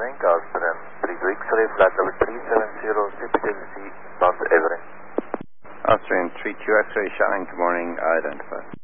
morning, Austrian 32 X-ray, flight level 370, CPTC, North Everett. Austrian 32 X-ray, Shine, good morning, identify.